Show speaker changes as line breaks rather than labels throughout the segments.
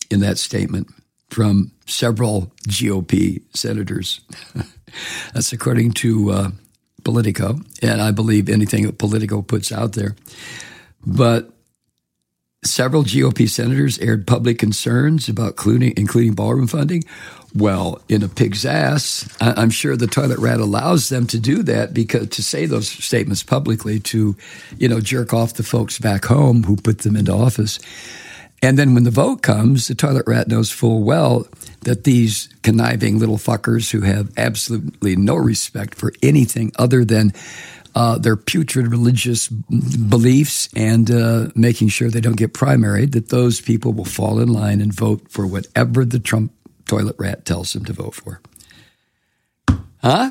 in that statement from several GOP senators. That's according to Politico, and I believe anything that Politico puts out there. But several GOP senators aired public concerns about including ballroom funding. Well, in a pig's ass, I'm sure the toilet rat allows them to do that, because to say those statements publicly to, jerk off the folks back home who put them into office. And then when the vote comes, the toilet rat knows full well that these conniving little fuckers who have absolutely no respect for anything other than their putrid religious beliefs and making sure they don't get primaried, that those people will fall in line and vote for whatever the Trump toilet rat tells them to vote for. Huh?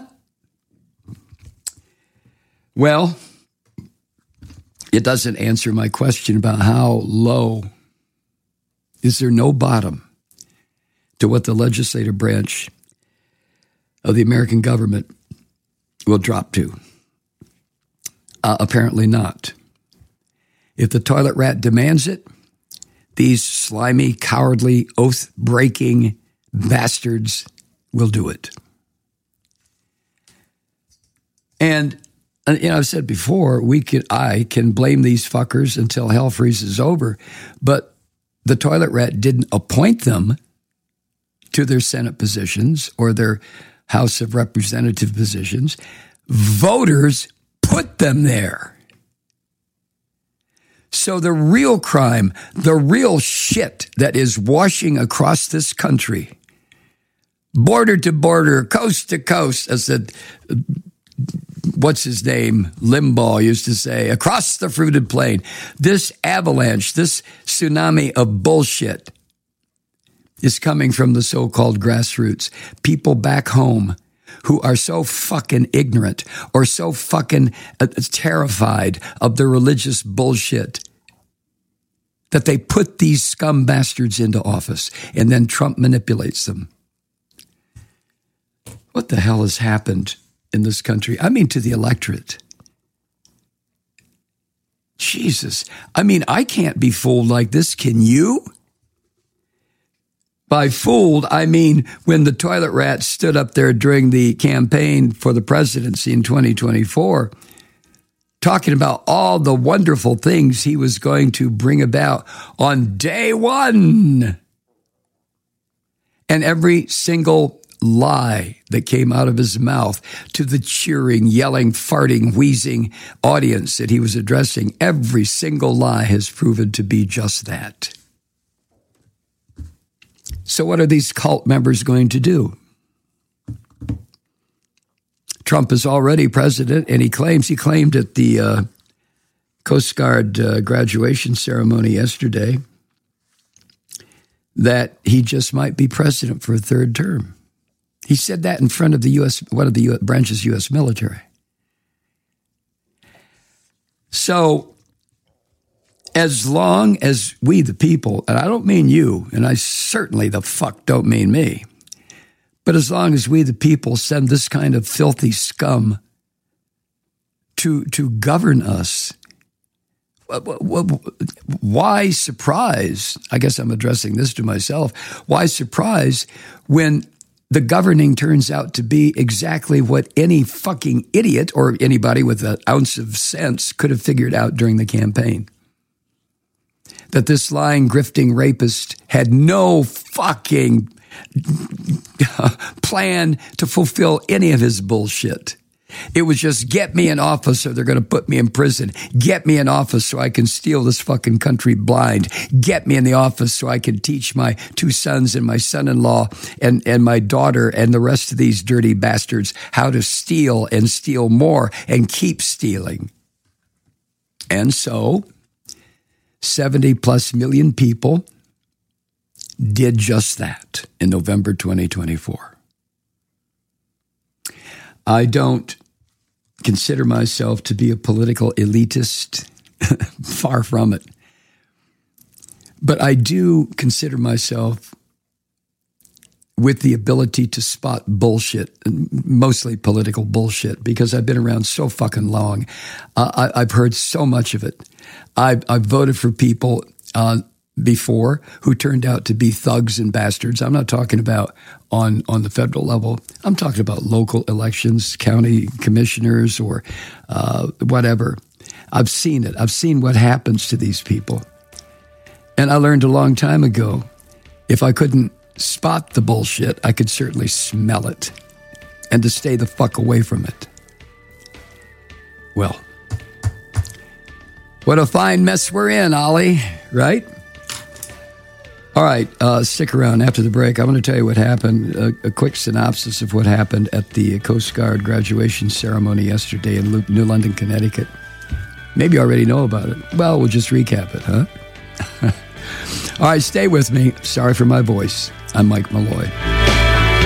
Well, it doesn't answer my question about how low. Is there no bottom to what the legislative branch of the American government will drop to? Apparently not. If the toilet rat demands it, these slimy, cowardly, oath-breaking bastards will do it. And I've said before, I can blame these fuckers until hell freezes over, but the toilet rat didn't appoint them to their Senate positions or their House of Representative positions. Voters put them there. So the real crime, the real shit that is washing across this country, border to border, coast to coast, as what's his name, Limbaugh used to say, across the fruited plain, this avalanche, this tsunami of bullshit is coming from the so-called grassroots, people back home who are so fucking ignorant or so fucking terrified of the religious bullshit that they put these scum bastards into office, and then Trump manipulates them. What the hell has happened in this country? I mean, to the electorate. Jesus. I mean, I can't be fooled like this. Can you? By fooled, I mean when the toilet rat stood up there during the campaign for the presidency in 2024, talking about all the wonderful things he was going to bring about on day one. And every single lie that came out of his mouth to the cheering, yelling, farting, wheezing audience that he was addressing, every single lie has proven to be just that. So what are these cult members going to do? Trump is already president, and he claimed at the Coast Guard graduation ceremony yesterday that he just might be president for a third term. He said that in front of the one of the US branches U.S. military. So as long as we, the people, and I don't mean you, and I certainly the fuck don't mean me, but as long as we, the people, send this kind of filthy scum to govern us, why surprise? I guess I'm addressing this to myself. Why surprise when the governing turns out to be exactly what any fucking idiot or anybody with an ounce of sense could have figured out during the campaign? That this lying, grifting rapist had no fucking plan to fulfill any of his bullshit. It was just, get me in office or they're going to put me in prison. Get me in office so I can steal this fucking country blind. Get me in the office so I can teach my two sons and my son-in-law and my daughter and the rest of these dirty bastards how to steal and steal more and keep stealing. And so 70 plus million people did just that in November 2024. I don't consider myself to be a political elitist, far from it. But I do consider myself with the ability to spot bullshit, mostly political bullshit, because I've been around so fucking long. I've heard so much of it. I've voted for people before who turned out to be thugs and bastards. I'm not talking about on the federal level. I'm talking about local elections, county commissioners, or whatever. I've seen it. I've seen what happens to these people. And I learned a long time ago, if I couldn't spot the bullshit, I could certainly smell it. And to stay the fuck away from it. Well, what a fine mess we're in, Ollie, right? All right, stick around after the break. I'm going to tell you what happened, a quick synopsis of what happened at the Coast Guard graduation ceremony yesterday in New London, Connecticut. Maybe you already know about it. Well, we'll just recap it, huh? All right, stay with me. Sorry for my voice. I'm Mike Malloy.